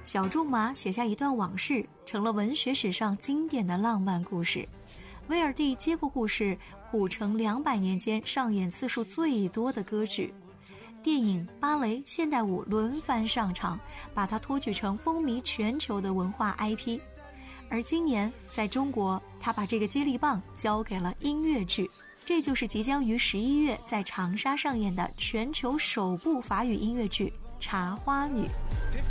小仲马写下一段往事，成了文学史上经典的浪漫故事。威尔第接过故事，谱成200年间上演次数最多的歌剧。电影、芭蕾、现代舞轮番上场，把它托举成风靡全球的文化 IP。而今年在中国，他把这个接力棒交给了音乐剧，这就是即将于11月在长沙上演的全球首部法语音乐剧《茶花女》。